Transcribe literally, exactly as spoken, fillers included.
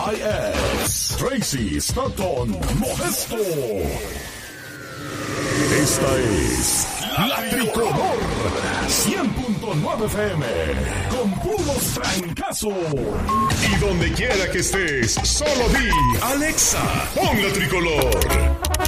I S, Tracy Stratton Modesto. Esta es La Tricolor cien punto nueve F M con puros trancazos. Y donde quiera que estés, solo di Alexa, pon La Tricolor.